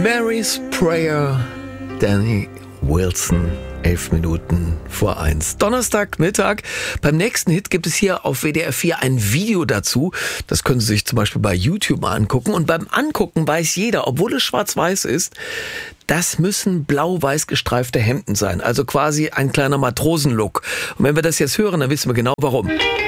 Mary's Prayer, Danny Wilson, 11 Minuten vor 1. Donnerstagmittag. Beim nächsten Hit gibt es hier auf WDR 4 ein Video dazu. Das können Sie sich zum Beispiel bei YouTube mal angucken. Und beim Angucken weiß jeder, obwohl es schwarz-weiß ist, das müssen blau-weiß gestreifte Hemden sein. Also quasi ein kleiner Matrosenlook. Und wenn wir das jetzt hören, dann wissen wir genau warum.